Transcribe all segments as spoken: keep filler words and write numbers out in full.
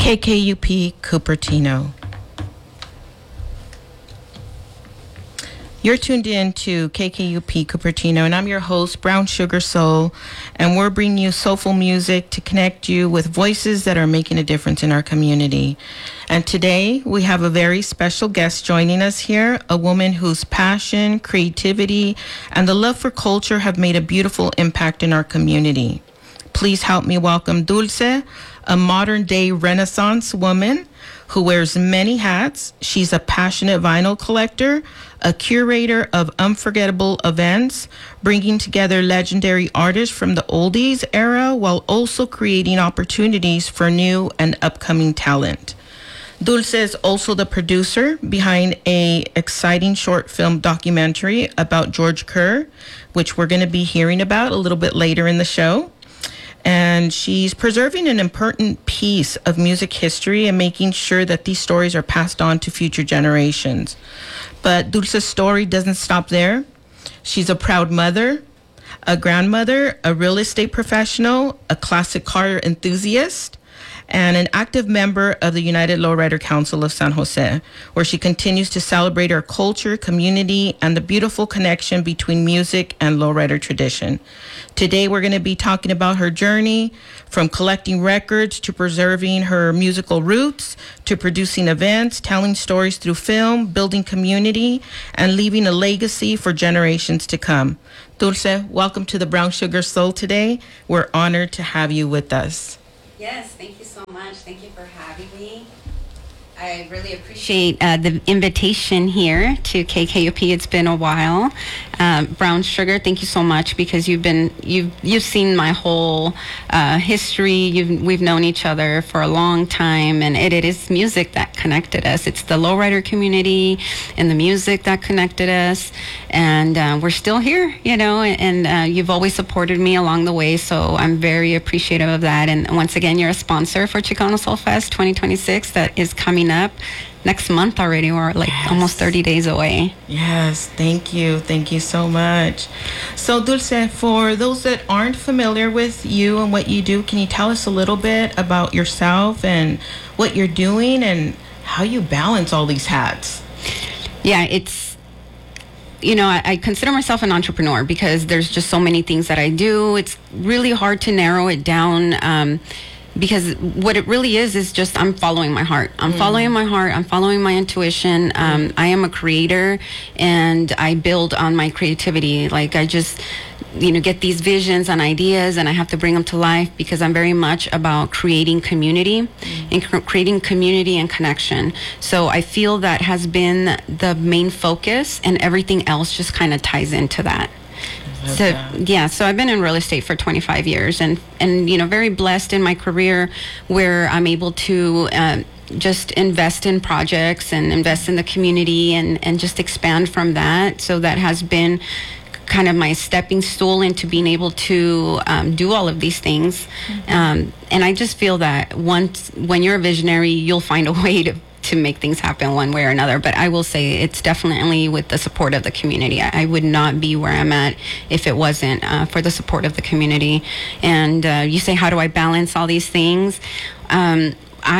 K K U P Cupertino. You're tuned in to K K U P Cupertino, and I'm your host, Brown Sugar Soul, and we're bringing you soulful music to connect you with voices that are making a difference in our community. And today, we have a very special guest joining us here, a woman whose passion, creativity, and the love for culture have made a beautiful impact in our community. Please help me welcome Dulce, a modern-day Renaissance woman who wears many hats. She's a passionate vinyl collector, a curator of unforgettable events, bringing together legendary artists from the oldies era while also creating opportunities for new and upcoming talent. Dulce is also the producer behind a exciting short film documentary about George Kerr, which we're going to be hearing about a little bit later in the show. And she's preserving an important piece of music history and making sure that these stories are passed on to future generations. But Dulce's story doesn't stop there. She's a proud mother, a grandmother, a real estate professional, a classic car enthusiast, and an active member of the United Lowrider Council of San Jose, where she continues to celebrate our culture, community, and the beautiful connection between music and lowrider tradition. Today, we're going to be talking about her journey from collecting records to preserving her musical roots, to producing events, telling stories through film, building community, and leaving a legacy for generations to come. Dulce, welcome to the Brown Sugar Soul today. We're honored to have you with us. Yes, thank you so much. Thank you for having me. I really appreciate uh, the invitation here to K K U P. It's been a while. Um, Brown Sugar, thank you so much because you've been you've you've seen my whole uh, history. You've we've known each other for a long time, and it, it is music that connected us. It's the lowrider community and the music that connected us, and uh, we're still here, you know. And uh, you've always supported me along the way, so I'm very appreciative of that. And once again, you're a sponsor for Chicano Soul Fest twenty twenty-six that is coming up next month already. We're like yes. almost thirty days away. Yes, thank you. Thank you so much. So Dulce, for those that aren't familiar with you and what you do, can you tell us a little bit about yourself and what you're doing and how you balance all these hats? Yeah, it's, you know, I, I consider myself an entrepreneur because there's just so many things that I do. It's really hard to narrow it down. Um, Because what it really is is just I'm following my heart. I'm mm. following my heart. I'm following my intuition. Um, I am a creator, and I build on my creativity. Like I just, you know, get these visions and ideas, and I have to bring them to life because I'm very much about creating community mm. and cr- creating community and connection. So I feel that has been the main focus, and everything else just kind of ties into that. So yeah, so I've been in real estate for twenty-five years, and and you know, very blessed in my career where I'm able to uh, just invest in projects and invest in the community and and just expand from that. So that has been kind of my stepping stool into being able to um, do all of these things. Mm-hmm. Um, and I just feel that once when you're a visionary, you'll find a way to. to make things happen one way or another. But I will say it's definitely with the support of the community. I, I would not be where I'm at if it wasn't uh, for the support of the community. And uh, you say, how do I balance all these things? Um,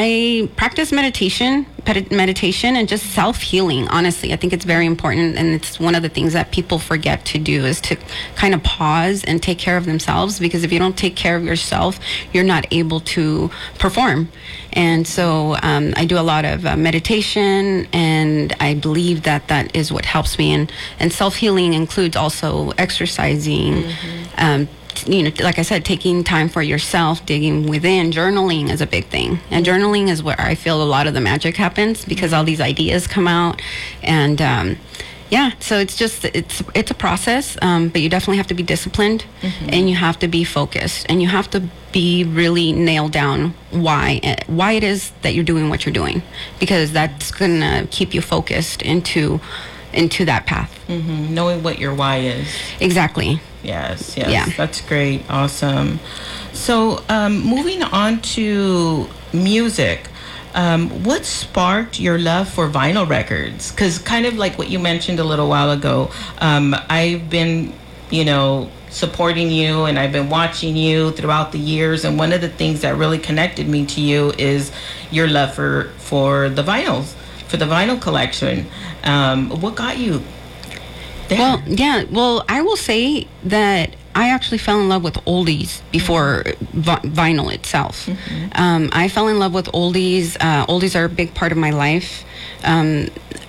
I practice meditation, meditation and just self-healing, honestly. I think it's very important, and it's one of the things that people forget to do is to kind of pause and take care of themselves, because if you don't take care of yourself, you're not able to perform. And so um, I do a lot of uh, meditation, and I believe that that is what helps me. And, and self-healing includes also exercising, mm-hmm. um, you know, like I said, taking time for yourself, digging within. Journaling is a big thing. And journaling is where I feel a lot of the magic happens, because all these ideas come out. And um, yeah, so it's just, it's it's a process, um, but you definitely have to be disciplined, mm-hmm. and you have to be focused, and you have to be really nailed down why, why it is that you're doing what you're doing, because that's going to keep you focused into into that path. Mm-hmm. Knowing what your why is. Exactly. Yes, yes. Yeah. That's great. Awesome. So um, moving on to music, um, what sparked your love for vinyl records? Because kind of like what you mentioned a little while ago, um, I've been, you know, supporting you, and I've been watching you throughout the years. And one of the things that really connected me to you is your love for for the vinyls, for the vinyl collection. Um, what got you there? Well, yeah. Well, I will say that I actually fell in love with oldies before vi- vinyl itself. Mm-hmm. Um, I fell in love with oldies. Uh, oldies are a big part of my life. Um,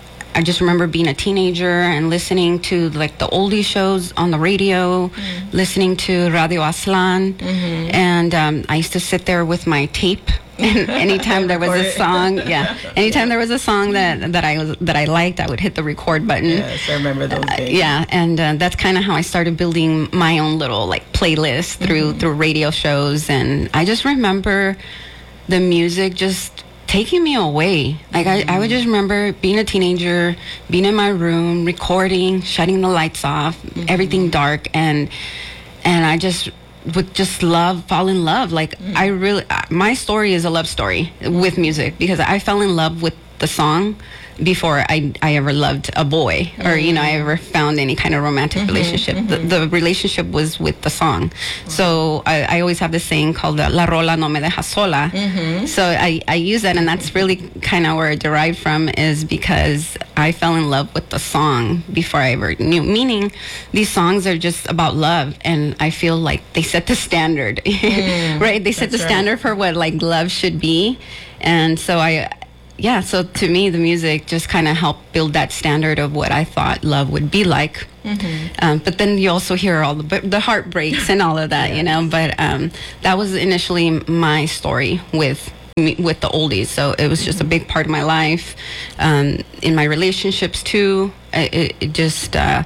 I just remember being a teenager and listening to like the oldie shows on the radio, mm-hmm. listening to Radio Aslan, mm-hmm. and um, I used to sit there with my tape. And anytime there was a song, yeah, anytime there was a song that that I was that I liked, I would hit the record button. Yes, I remember those days. Uh, yeah, and uh, that's kind of how I started building my own little like playlist through mm-hmm. through radio shows, and I just remember the music just taking me away. Like mm-hmm. I, I would just remember being a teenager, being in my room, recording, shutting the lights off, mm-hmm. everything dark, and and I just would just love, fall in love. Like mm. I really, my story is a love story with music because I fell in love with the song before I, I ever loved a boy mm-hmm. or, you know, I ever found any kind of romantic mm-hmm, relationship. Mm-hmm. The, the relationship was with the song. Mm-hmm. So I, I always have this saying called La Rola No Me Deja Sola. Mm-hmm. So I, I use that, and that's really kind of where it derived from, is because I fell in love with the song before I ever knew. Meaning these songs are just about love, and I feel like they set the standard, mm, right? They set the standard right. for what like love should be. And so I... Yeah, so to me, the music just kind of helped build that standard of what I thought love would be like. Mm-hmm. Um, but then you also hear all the the heartbreaks and all of that, yes. you know. But um, that was initially my story with me, with the oldies. So it was just mm-hmm. a big part of my life. Um, in my relationships too, it, it just uh,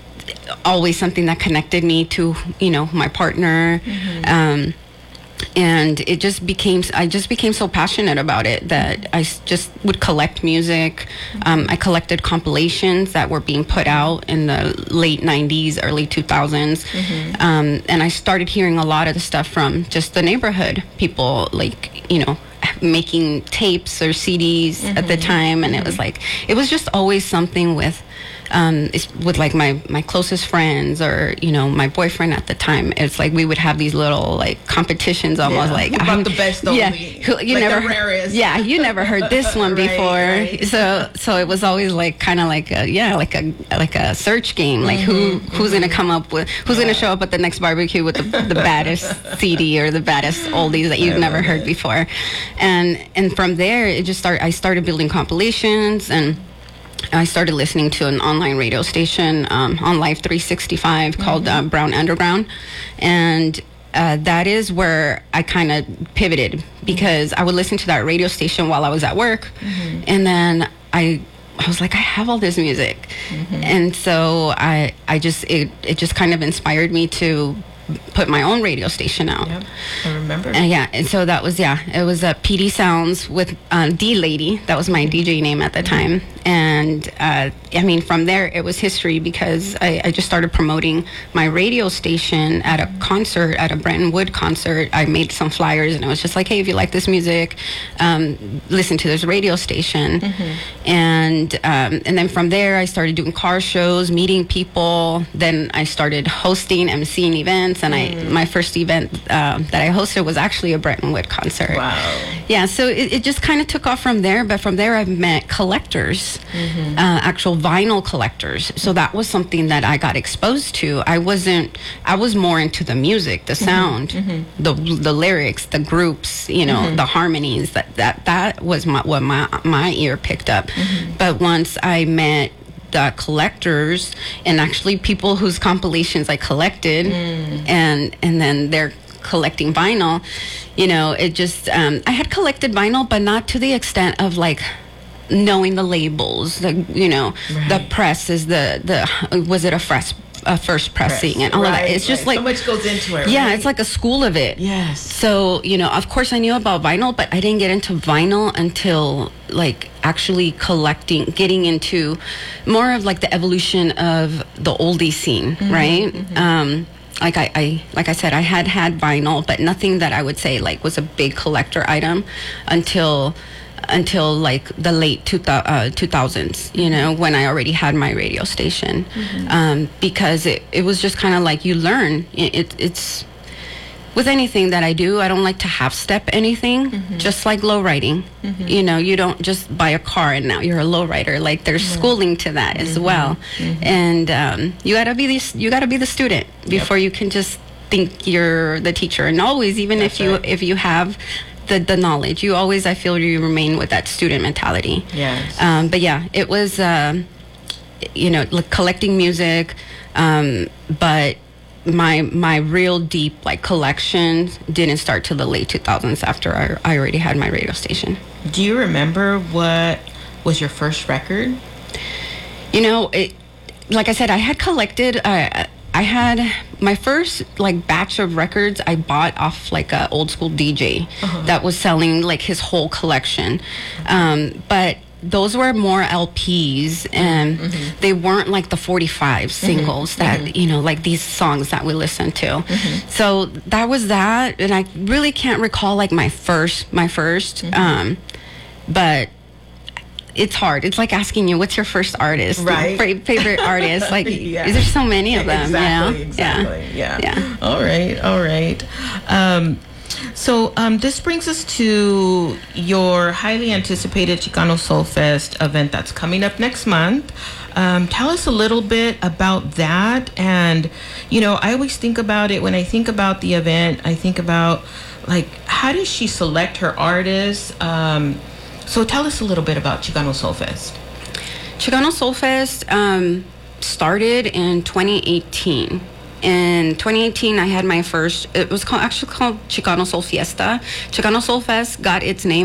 always something that connected me to, you know, my partner. Mm-hmm. Um, And it just became, I just became so passionate about it that I s- just would collect music. Um, I collected compilations that were being put out in the late nineties, early two thousands. Mm-hmm. Um, and I started hearing a lot of the stuff from just the neighborhood people, like, you know, making tapes or C Ds mm-hmm. at the time. And mm-hmm. it was like, it was just always something with, um, it's with like my, my closest friends or, you know, my boyfriend at the time. It's like we would have these little like competitions almost yeah. like. Who brought the best only? Yeah, who, you like never the rarest. Yeah, you never heard this one right, before. Right. So so it was always like kind of like a, yeah, like a like a search game. Like mm-hmm, who who's mm-hmm. gonna come up with who's yeah. gonna show up at the next barbecue with the, the baddest C D or the baddest oldies that you've never heard it. before. And and from there it just started I started building compilations, and I started listening to an online radio station um, on Live three sixty-five mm-hmm. called uh, Brown Underground, and uh, that is where I kind of pivoted, because I would listen to that radio station while I was at work, mm-hmm. and then I I was like, I have all this music, mm-hmm. and so I I just it it just kind of inspired me to put my own radio station out. Yep, I remember. And yeah, and so that was yeah, it was a uh, P D Sounds with uh, D Lady. That was my D J name at the time. And uh, I mean, from there it was history, because I, I just started promoting my radio station at a concert, at a Bretton Wood concert. I made some flyers, and it was just like, hey, if you like this music, um, listen to this radio station. Mm-hmm. And um, and then from there I started doing car shows, meeting people. Then I started hosting, emceeing events. And I, my first event uh, that I hosted was actually a Bretton Wood concert. Wow. Yeah, so it, it just kind of took off from there. But from there, I've met collectors, mm-hmm. uh, actual vinyl collectors. So that was something that I got exposed to. I wasn't, I was more into the music, the sound, mm-hmm. the the lyrics, the groups, you know, mm-hmm. the harmonies. That that that was my, what my my ear picked up. Mm-hmm. But once I met Uh, collectors, and actually people whose compilations I collected, mm. and and then they're collecting vinyl, you know, it just um, I had collected vinyl, but not to the extent of like knowing the labels, the you know, right. the press is the the was it a fresh a first pressing Press. and all right, of that. It's just right. like so much goes into it. Yeah, right? it's like a school of it. Yes. So you know, of course, I knew about vinyl, but I didn't get into vinyl until like actually collecting, getting into more of like the evolution of the oldie scene, mm-hmm, right? Mm-hmm. Um, like I, I, like I said, I had had vinyl, but nothing that I would say like was a big collector item until until like the late two, uh, two thousands, you know, when I already had my radio station. Mm-hmm. um, because it, it was just kind of like you learn. It, it, it's with anything that I do, I don't like to half step anything, mm-hmm. just like low riding. Mm-hmm. You know, you don't just buy a car and now you're a low rider. Like there's mm-hmm. schooling to that as mm-hmm. well. Mm-hmm. And um, you gotta be the, you gotta be the student before yep. you can just think you're the teacher. And always, even That's if you right. if you have the, the knowledge, you always, I feel, you remain with that student mentality. Yes. Um, but yeah, it was, uh, you know, like collecting music, um, but my my real deep like collection didn't start till the late two thousands after I, I already had my radio station. Do you remember what was your first record? You know, it, like I said, I had collected. Uh, I had my first like batch of records I bought off like a old school D J uh-huh. that was selling like his whole collection, um, but those were more L Ps, and mm-hmm. they weren't like the forty-five singles mm-hmm. that, mm-hmm. you know, like these songs that we listen to. Mm-hmm. So that was that. And I really can't recall like my first, my first, mm-hmm. um, but it's hard. It's like asking you, what's your first artist? Right. Fa- favorite artist? Like, yeah. there's so many of them. Exactly, you know? exactly. Yeah. yeah. yeah. All right, all right. Um, So um, this brings us to your highly anticipated Chicano Soul Fest event that's coming up next month. Um, tell us a little bit about that. And, you know, I always think about it when I think about the event, I think about, like, how does she select her artists? Um, so tell us a little bit about Chicano Soul Fest. Chicano Soul Fest um, started in twenty eighteen. In twenty eighteen, I had my first, it was called, actually called Chicano Soul Fiesta. Chicano Soul Fest got its name